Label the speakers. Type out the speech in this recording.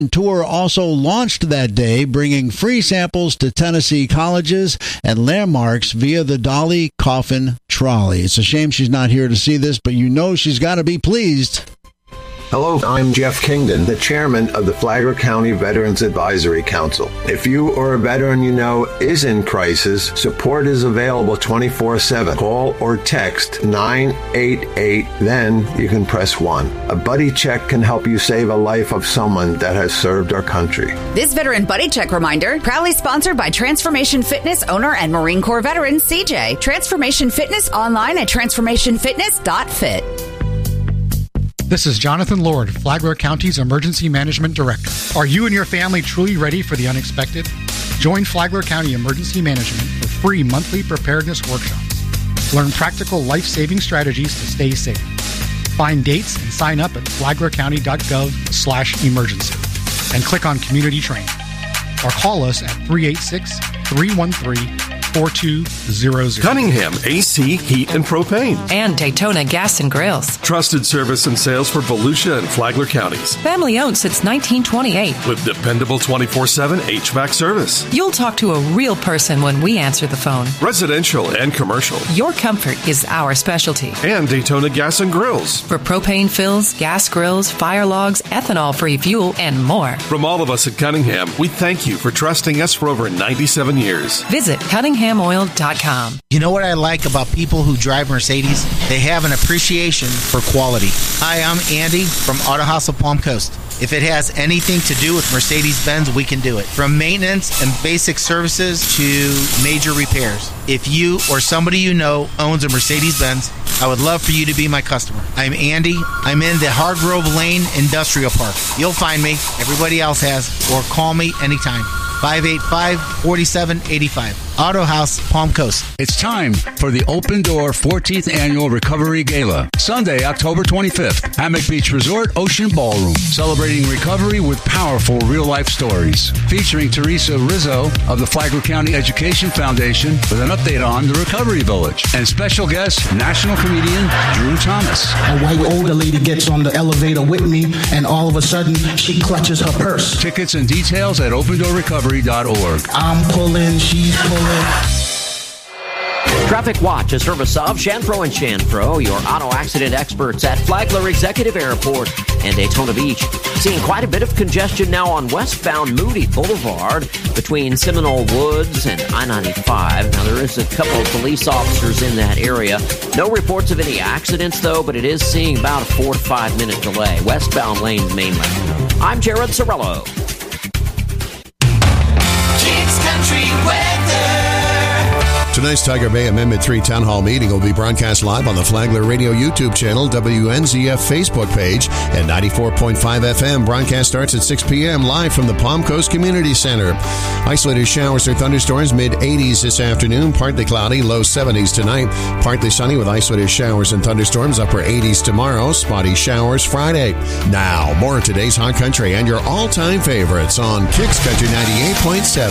Speaker 1: Tour also launched that day, bringing free samples to Tennessee colleges and landmarks via the Dolly Coffin Trolley. It's a shame she's not here to see this, but you know she's got to be pleased.
Speaker 2: Hello, I'm Jeff Kingdon, the chairman of the Flagler County Veterans Advisory Council. If you or a veteran you know is in crisis, support is available 24/7. Call or text 988, then you can press 1. A buddy check can help you save a life of someone that has served our country.
Speaker 3: This Veteran Buddy Check reminder, proudly sponsored by Transformation Fitness owner and Marine Corps veteran CJ. Transformation Fitness online at transformationfitness.fit.
Speaker 4: This is Jonathan Lord, Flagler County's Emergency Management Director. Are you and your family truly ready for the unexpected? Join Flagler County Emergency Management for free monthly preparedness workshops. Learn practical life-saving strategies to stay safe. Find dates and sign up at flaglercounty.gov/emergency and click on Community Training. Or call us at 386-313-4200.
Speaker 5: Cunningham AC, Heat, and Propane.
Speaker 6: And Daytona Gas and Grills.
Speaker 5: Trusted service and sales for Volusia and Flagler counties.
Speaker 6: Family owned since 1928.
Speaker 5: With dependable 24/7 HVAC service.
Speaker 6: You'll talk to a real person when we answer the phone.
Speaker 5: Residential and commercial.
Speaker 6: Your comfort is our specialty.
Speaker 5: And Daytona Gas and Grills.
Speaker 6: For propane fills, gas grills, fire logs, ethanol-free fuel, and more.
Speaker 5: From all of us at Cunningham, we thank you for trusting us for over 97 years.
Speaker 6: Visit CunninghamOil.com.
Speaker 7: You know what I like about people who drive Mercedes? They have an appreciation for quality. Hi, I'm Andy from Auto House of Palm Coast. If it has anything to do with Mercedes-Benz, we can do it. From maintenance and basic services to major repairs. If you or somebody you know owns a Mercedes-Benz, I would love for you to be my customer. I'm Andy. I'm in the Hargrove Lane Industrial Park. You'll find me. Everybody else has. Or call me anytime. 585-4785. Auto House, Palm Coast.
Speaker 8: It's time for the Open Door 14th Annual Recovery Gala. Sunday, October 25th, Hammock Beach Resort Ocean Ballroom. Celebrating recovery with powerful real-life stories. Featuring Teresa Rizzo of the Flagler County Education Foundation with an update on the Recovery Village. And special guest, national comedian Drew Thomas.
Speaker 9: A white older lady gets on the elevator with me, and all of a sudden, she clutches her purse.
Speaker 8: Tickets and details at opendoorrecovery.org.
Speaker 9: I'm pulling, she's pulling.
Speaker 10: Traffic Watch, a service of Shanfro & Shanfro, your auto accident experts at Flagler Executive Airport and Daytona Beach. Seeing quite a bit of congestion now on westbound Moody Boulevard between Seminole Woods and I-95. Now, there is a couple of police officers in that area. No reports of any accidents, though, but it is seeing about a 4 to 5 minute delay. Westbound lanes mainly. I'm Jared Sorello.
Speaker 11: Kicks Country Weather.
Speaker 12: Tonight's Tiger Bay Amendment 3 Town Hall meeting will be broadcast live on the Flagler Radio YouTube channel, WNZF Facebook page, and 94.5 FM. Broadcast starts at 6 p.m. live from the Palm Coast Community Center. Isolated showers or thunderstorms, mid-80s this afternoon. Partly cloudy, low 70s tonight. Partly sunny with isolated showers and thunderstorms, upper 80s tomorrow. Spotty showers Friday. Now, more of today's Hot Country and your all-time favorites on Kicks Country 98.7.